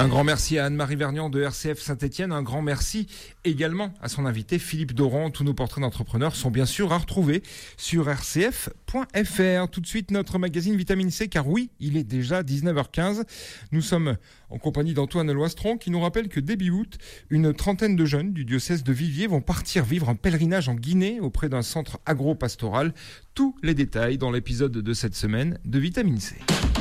Un grand merci à Anne-Marie Vergnan de RCF Saint-Étienne. Un grand merci également à son invité Philippe Doran. Tous nos portraits d'entrepreneurs sont bien sûr à retrouver sur rcf.fr. Tout de suite, notre magazine Vitamine C, car oui, il est déjà 19h15. Nous sommes en compagnie d'Antoine Loistron qui nous rappelle que début août, une trentaine de jeunes du diocèse de Viviers vont partir vivre un pèlerinage en Guinée auprès d'un centre agro-pastoral. Tous les détails dans l'épisode de cette semaine de Vitamine C.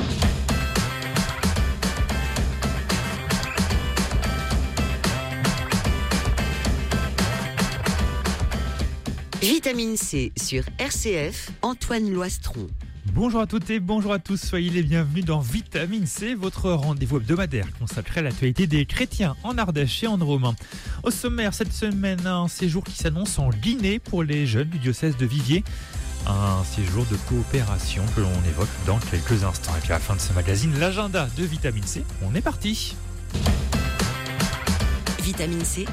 Vitamine C sur RCF, Antoine Loistron. Bonjour à toutes et bonjour à tous, soyez les bienvenus dans Vitamine C, votre rendez-vous hebdomadaire consacré à l'actualité des chrétiens en Ardèche et en Drôme. Au sommaire cette semaine, un séjour qui s'annonce en Guinée pour les jeunes du diocèse de Viviers. Un séjour de coopération que l'on évoque dans quelques instants. Et puis à la fin de ce magazine, l'agenda de Vitamine C, on est parti. Vitamine C,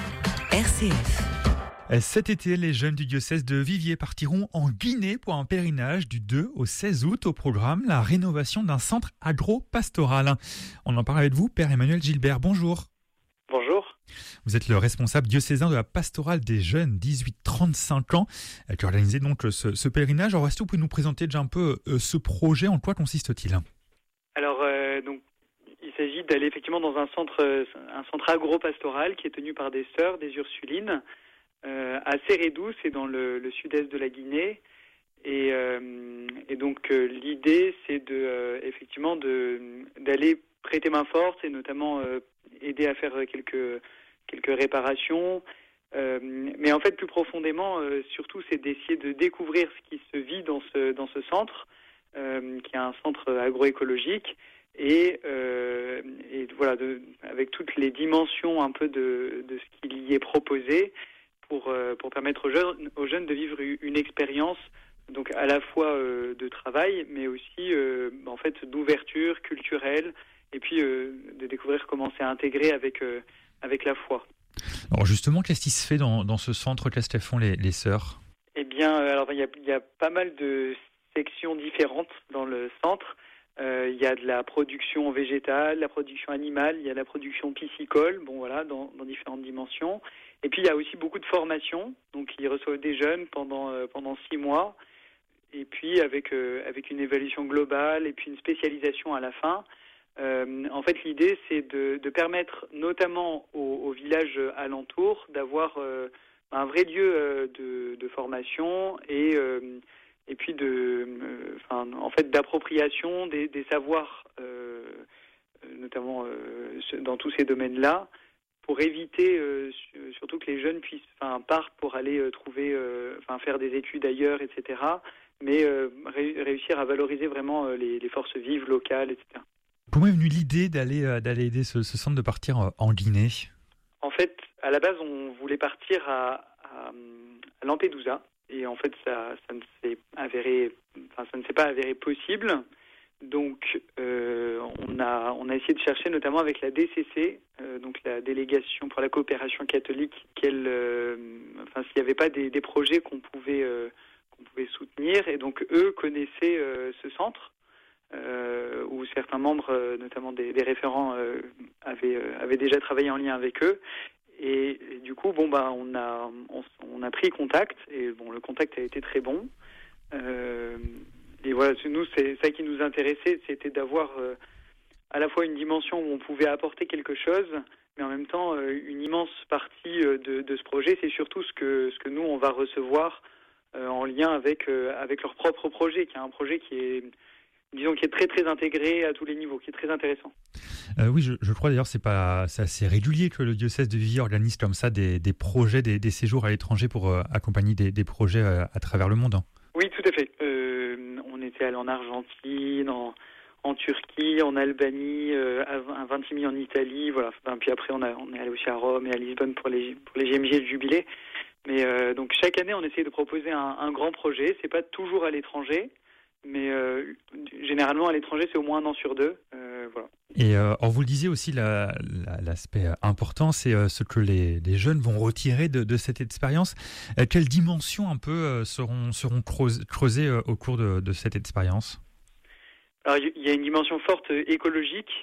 RCF. Cet été, les jeunes du diocèse de Viviers partiront en Guinée pour un pèlerinage du 2 au 16 août. Au programme, la rénovation d'un centre agro-pastoral. On en parle avec vous, Père Emmanuel Gilbert. Bonjour. Bonjour. Vous êtes le responsable diocésain de la pastorale des jeunes 18-35 ans qui organisé donc ce pèlerinage. Alors, est-ce que vous pouvez nous présenter déjà un peu ce projet? En quoi consiste-t-il? Alors, donc, il s'agit d'aller effectivement dans un centre agro-pastoral qui est tenu par des sœurs, des Ursulines, à Sérédou, c'est dans le sud-est de la Guinée, et donc l'idée c'est effectivement d'aller prêter main forte et notamment aider à faire quelques réparations, mais en fait plus profondément surtout c'est d'essayer de découvrir ce qui se vit dans ce centre qui est un centre agroécologique et voilà avec toutes les dimensions un peu de ce qu'il y est proposé. Pour permettre aux jeunes de vivre une expérience donc à la fois de travail mais aussi en fait d'ouverture culturelle et puis de découvrir comment c'est intégré avec la foi. Alors justement, qu'est-ce qui se fait dans ce centre? Qu'est-ce qu'elles font les sœurs? Eh bien, alors il y a pas mal de sections différentes dans le centre. Il y a de la production végétale, la production animale, il y a la production piscicole, bon voilà, dans différentes dimensions. Et puis il y a aussi beaucoup de formations, donc ils reçoivent des jeunes pendant 6 mois, et puis avec une évaluation globale et puis une spécialisation à la fin. En fait, l'idée c'est de permettre notamment aux villages alentours d'avoir un vrai lieu de formation et puis en fait d'appropriation des savoirs, notamment dans tous ces domaines-là, pour éviter surtout que les jeunes partent pour aller faire des études ailleurs, etc. Mais réussir à valoriser vraiment les forces vives locales, etc. Comment est venue l'idée d'aller aider ce centre de partir en Guinée? En fait, à la base, on voulait partir à Lampedusa. Et en fait, ça ne s'est pas avéré possible. Donc, on a essayé de chercher, notamment avec la DCC, donc la délégation pour la coopération catholique, s'il n'y avait pas des projets qu'on pouvait soutenir. Et donc, eux connaissaient ce centre, où certains membres, notamment des référents, avaient déjà travaillé en lien avec eux. Et du coup, on a pris contact et le contact a été très bon. Et voilà, nous, c'est ça qui nous intéressait, c'était d'avoir à la fois une dimension où on pouvait apporter quelque chose, mais en même temps une immense partie de ce projet, c'est surtout ce que nous on va recevoir en lien avec leur propre projet, qui est un projet qui est très très intégré à tous les niveaux, qui est très intéressant. Oui, je crois d'ailleurs c'est assez régulier que le diocèse de Viviers organise comme ça des projets, des séjours à l'étranger pour accompagner des projets à travers le monde. Oui, tout à fait. On était allé en Argentine, en Turquie, en Albanie, à Vintimille en Italie, voilà. Puis après on est allé aussi à Rome et à Lisbonne pour les GMJ et le Jubilé. Mais donc chaque année on essaie de proposer un grand projet. C'est pas toujours à l'étranger. Mais généralement à l'étranger c'est au moins 1 an sur 2, voilà. Et vous le disiez aussi, l'aspect important, c'est ce que les jeunes vont retirer de cette expérience. Quelles dimensions un peu seront creusées au cours de cette expérience? Alors il y a une dimension forte écologique,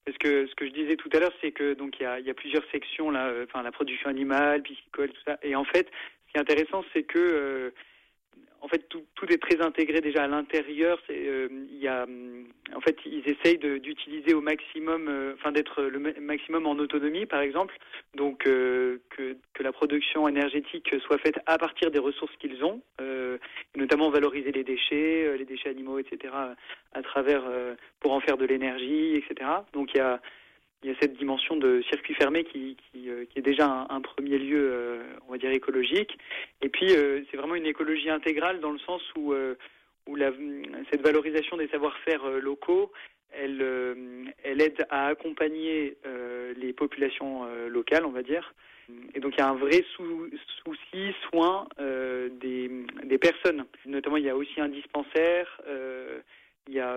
ce que je disais tout à l'heure, c'est que donc il y a plusieurs sections là, la production animale, piscicole, tout ça. Et en fait, ce qui est intéressant, c'est que en fait, tout est très intégré déjà à l'intérieur. En fait, ils essayent d'utiliser au maximum, d'être le maximum en autonomie, par exemple. Donc, que la production énergétique soit faite à partir des ressources qu'ils ont, et notamment valoriser les déchets animaux, etc., à travers, pour en faire de l'énergie, etc. Donc, il y a cette dimension de circuit fermé qui est déjà un premier lieu, on va dire, écologique. Et puis, c'est vraiment une écologie intégrale dans le sens où cette valorisation des savoir-faire locaux, elle aide à accompagner les populations locales, on va dire. Et donc, il y a un vrai soin des personnes. Notamment, il y a aussi un dispensaire. Il y a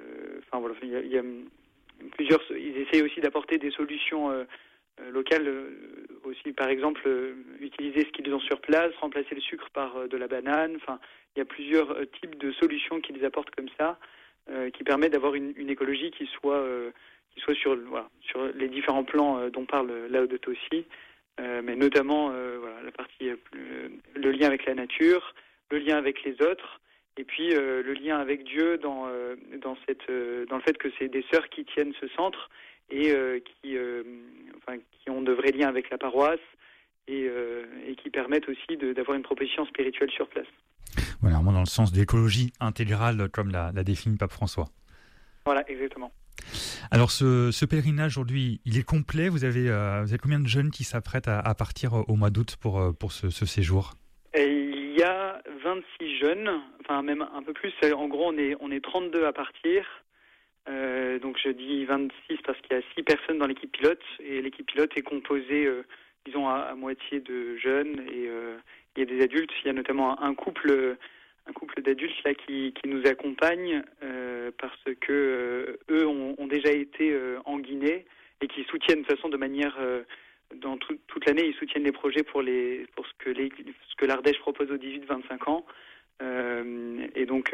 ils essayent aussi d'apporter des solutions locales aussi, par exemple utiliser ce qu'ils ont sur place, remplacer le sucre par de la banane. Enfin, il y a plusieurs types de solutions qu'ils apportent comme ça, qui permettent d'avoir une écologie qui soit sur les différents plans dont parle Laudato Si, mais notamment la partie le lien avec la nature, le lien avec les autres. Et puis le lien avec Dieu dans le fait que c'est des sœurs qui tiennent ce centre et qui ont de vrais liens avec la paroisse et qui permettent aussi d'avoir une proposition spirituelle sur place. Voilà, vraiment dans le sens de l'écologie intégrale comme l'a défini Pape François. Voilà, exactement. Alors ce pèlerinage aujourd'hui, il est complet. Vous avez combien de jeunes qui s'apprêtent à partir au mois d'août pour ce séjour ? Il y a 26 jeunes, enfin même un peu plus. En gros, on est 32 à partir. Donc je dis 26 parce qu'il y a 6 personnes dans l'équipe pilote. Et l'équipe pilote est composée, disons, à moitié de jeunes. Et il y a des adultes. Il y a notamment un couple d'adultes là qui nous accompagnent parce que eux ont déjà été en Guinée et qui soutiennent de toute façon de manière... dans toute l'année, ils soutiennent les projets pour ce que l'Ardèche propose aux 18-25 ans. Et donc,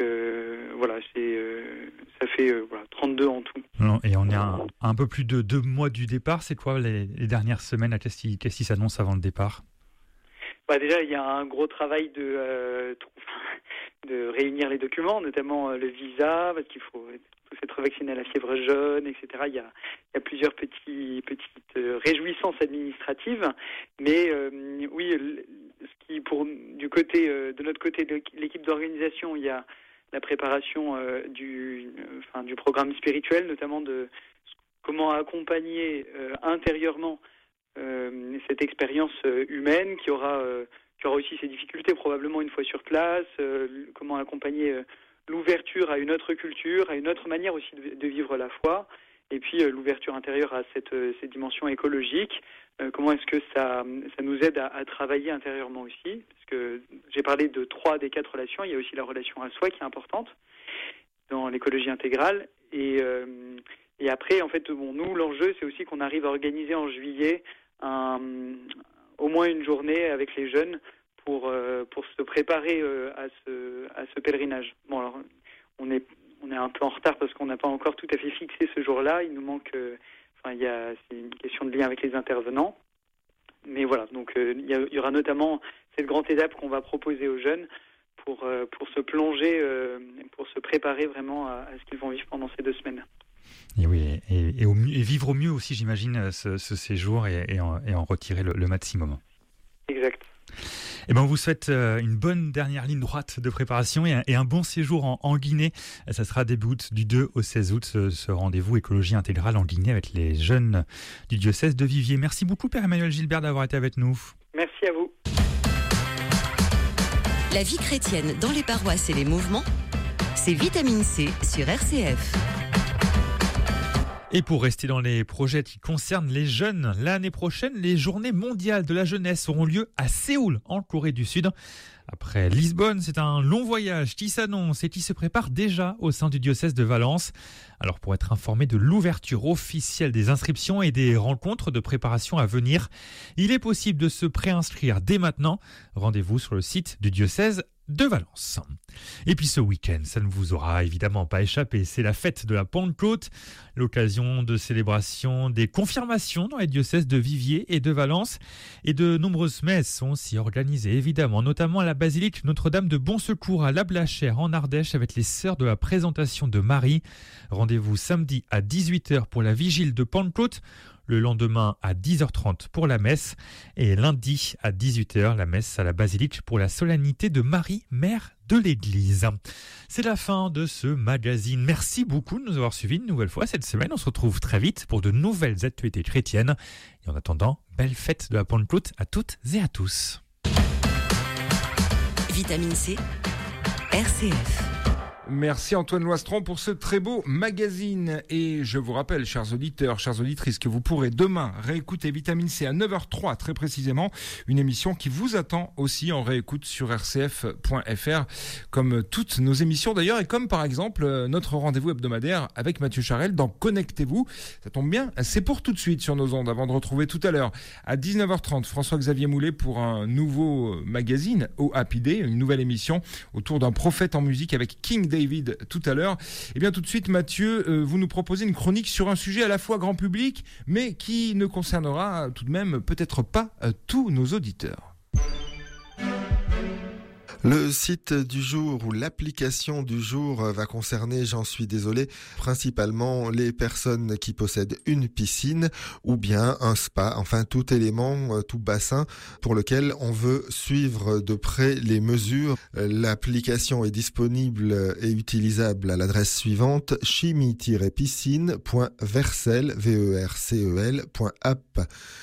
ça fait 32 en tout. Et on est à un peu plus de 2 mois du départ. C'est quoi les dernières semaines? Qu'est-ce qui s'annonce avant le départ? Déjà, il y a un gros travail de réunir les documents, notamment le visa, parce qu'il faut être vacciné à la fièvre jaune, etc. Il y a plusieurs petites réjouissances administratives, mais oui, de notre côté de l'équipe d'organisation, il y a la préparation du programme spirituel, notamment de comment accompagner intérieurement cette expérience humaine qui aura aussi ses difficultés probablement une fois sur place, comment accompagner l'ouverture à une autre culture, à une autre manière aussi de vivre la foi, et puis l'ouverture intérieure à cette dimension écologique. Comment est-ce que ça nous aide à travailler intérieurement aussi, parce que j'ai parlé de 3 des 4 relations, il y a aussi la relation à soi qui est importante dans l'écologie intégrale, et après, en fait, nous, l'enjeu, c'est aussi qu'on arrive à organiser en juillet au moins une journée avec les jeunes pour se préparer à ce pèlerinage. Bon, alors, on est un peu en retard parce qu'on n'a pas encore tout à fait fixé ce jour-là. Il nous manque, c'est une question de lien avec les intervenants. Mais voilà, donc il y aura notamment cette grande étape qu'on va proposer aux jeunes pour se plonger, pour se préparer vraiment à ce qu'ils vont vivre pendant ces 2 semaines. Et oui, et vivre au mieux aussi, j'imagine, ce séjour et en retirer le maximum. Exact. On vous souhaite une bonne dernière ligne droite de préparation et un bon séjour en Guinée. Ça sera début août, du 2 au 16 août, ce rendez-vous écologie intégrale en Guinée avec les jeunes du diocèse de Viviers. Merci beaucoup, Père Emmanuel Gilbert, d'avoir été avec nous. Merci à vous. La vie chrétienne dans les paroisses et les mouvements, c'est Vitamine C sur RCF. Et pour rester dans les projets qui concernent les jeunes, l'année prochaine, les Journées mondiales de la jeunesse auront lieu à Séoul, en Corée du Sud. Après Lisbonne, c'est un long voyage qui s'annonce et qui se prépare déjà au sein du diocèse de Valence. Alors pour être informé de l'ouverture officielle des inscriptions et des rencontres de préparation à venir, il est possible de se préinscrire dès maintenant. Rendez-vous sur le site du diocèse de Valence. Et puis ce week-end, ça ne vous aura évidemment pas échappé, c'est la fête de la Pentecôte, l'occasion de célébration des confirmations dans les diocèses de Viviers et de Valence. Et de nombreuses messes sont aussi organisées évidemment, notamment à la basilique Notre-Dame de Bon Secours à La Blachère en Ardèche avec les sœurs de la Présentation de Marie. Rendez-vous samedi à 18h pour la vigile de Pentecôte, le lendemain à 10h30 pour la messe et lundi à 18h la messe à la basilique pour la solennité de Marie, mère de l'Église. C'est la fin de ce magazine. Merci beaucoup de nous avoir suivis une nouvelle fois cette semaine. On se retrouve très vite pour de nouvelles actualités chrétiennes. Et en attendant, belle fête de la Pentecôte à toutes et à tous. Vitamine C, RCF. Merci Antoine Loistron pour ce très beau magazine. Et je vous rappelle, chers auditeurs, chères auditrices, que vous pourrez demain réécouter Vitamine C à 9h03 très précisément. Une émission qui vous attend aussi en réécoute sur rcf.fr, comme toutes nos émissions d'ailleurs, et comme par exemple notre rendez-vous hebdomadaire avec Mathieu Charel dans Connectez-vous. Ça tombe bien, c'est pour tout de suite sur nos ondes, avant de retrouver tout à l'heure à 19h30 François-Xavier Moulet pour un nouveau magazine au Happy Day, une nouvelle émission autour d'un prophète en musique avec King David tout à l'heure. Et bien tout de suite Mathieu, vous nous proposez une chronique sur un sujet à la fois grand public mais qui ne concernera tout de même peut-être pas tous nos auditeurs. Le site du jour ou l'application du jour va concerner, j'en suis désolé, principalement les personnes qui possèdent une piscine ou bien un spa, enfin tout élément, tout bassin pour lequel on veut suivre de près les mesures. L'application est disponible et utilisable à l'adresse suivante: chimie-piscine.vercel.app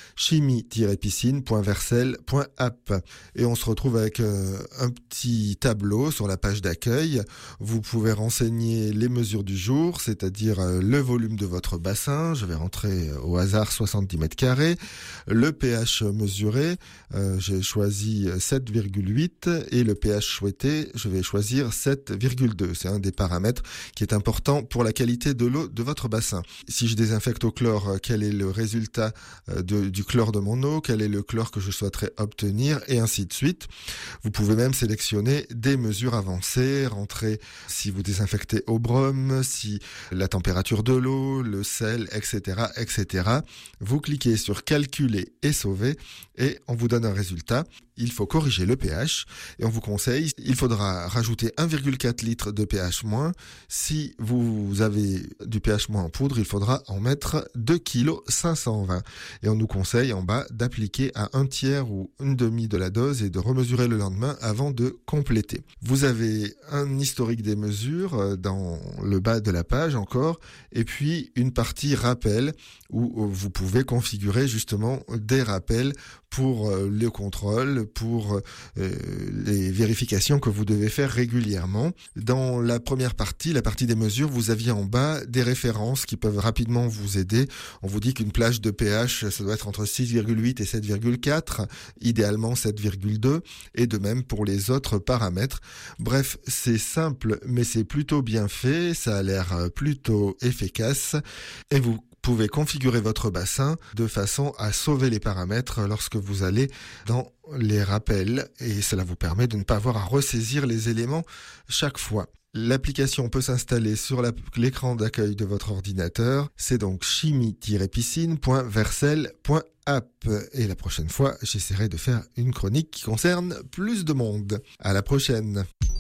chimie-piscine.vercel.app. Et on se retrouve avec un petit tableau sur la page d'accueil. Vous pouvez renseigner les mesures du jour, c'est-à-dire le volume de votre bassin. Je vais rentrer au hasard 70 mètres carrés. Le pH mesuré, j'ai choisi 7,8 et le pH souhaité, je vais choisir 7,2. C'est un des paramètres qui est important pour la qualité de l'eau de votre bassin. Si je désinfecte au chlore, quel est le résultat du chlore de mon eau, quel est le chlore que je souhaiterais obtenir, et ainsi de suite. Vous pouvez même sélectionner des mesures avancées, rentrer si vous désinfectez au brome, si la température de l'eau, le sel, etc., etc. Vous cliquez sur calculer et sauver et on vous donne un résultat. Il faut corriger le pH et on vous conseille, il faudra rajouter 1,4 litre de pH-. Si vous avez du pH- en poudre, il faudra en mettre 2 kg 520. Et on nous conseille en bas d'appliquer à 1/3 ou 1/2 de la dose et de remesurer le lendemain avant de compléter. Vous avez un historique des mesures dans le bas de la page encore, et puis une partie rappel où vous pouvez configurer justement des rappels pour le contrôle, pour les vérifications que vous devez faire régulièrement. Dans la première partie, la partie des mesures, vous aviez en bas des références qui peuvent rapidement vous aider. On vous dit qu'une plage de pH, ça doit être entre 6,8 et 7,4, idéalement 7,2, et de même pour les autres paramètres. Bref, c'est simple, mais c'est plutôt bien fait, ça a l'air plutôt efficace, et vous pouvez configurer votre bassin de façon à sauver les paramètres lorsque vous allez dans les rappels, et cela vous permet de ne pas avoir à ressaisir les éléments chaque fois. L'application peut s'installer sur l'écran d'accueil de votre ordinateur. C'est donc chimie-piscine.vercel.app. Et la prochaine fois, j'essaierai de faire une chronique qui concerne plus de monde. À la prochaine.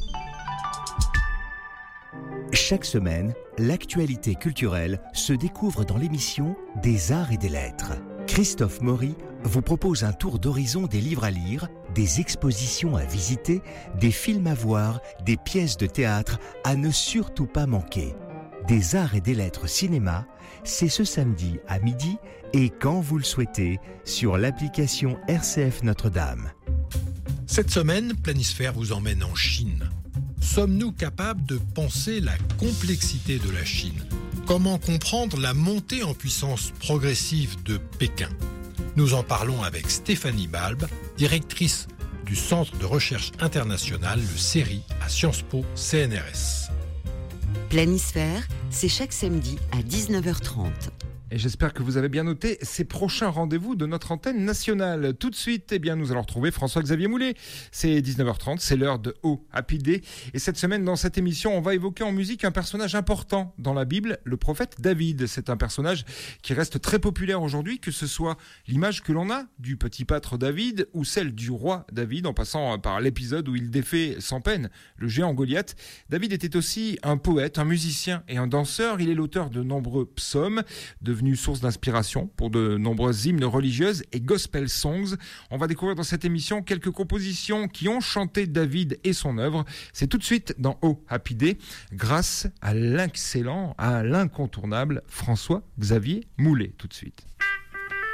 Chaque semaine, l'actualité culturelle se découvre dans l'émission Des Arts et des Lettres. Christophe Maury vous propose un tour d'horizon des livres à lire, des expositions à visiter, des films à voir, des pièces de théâtre à ne surtout pas manquer. Des Arts et des Lettres cinéma, c'est ce samedi à midi et quand vous le souhaitez sur l'application RCF Notre-Dame. Cette semaine, Planisphère vous emmène en Chine. Sommes-nous capables de penser la complexité de la Chine ? Comment comprendre la montée en puissance progressive de Pékin ? Nous en parlons avec Stéphanie Balbe, directrice du Centre de recherche international, le CERI, à Sciences Po CNRS. Planisphère, C'est chaque samedi à 19h30. Et j'espère que vous avez bien noté ces prochains rendez-vous de notre antenne nationale. Tout de suite, nous allons retrouver François-Xavier Moulet. C'est 19h30, c'est l'heure de Oh Happy Day. Et cette semaine, dans cette émission, on va évoquer en musique un personnage important dans la Bible, le prophète David. C'est un personnage qui reste très populaire aujourd'hui, que ce soit l'image que l'on a du petit pâtre David ou celle du roi David, en passant par l'épisode où il défait sans peine le géant Goliath. David était aussi un poète, un musicien et un danseur. Il est l'auteur de nombreux psaumes, devenu source d'inspiration pour de nombreuses hymnes religieuses et gospel songs. On va découvrir dans cette émission quelques compositions qui ont chanté David et son œuvre. C'est tout de suite dans Oh Happy Day, grâce à l'excellent, à l'incontournable François-Xavier Moulet. Tout de suite.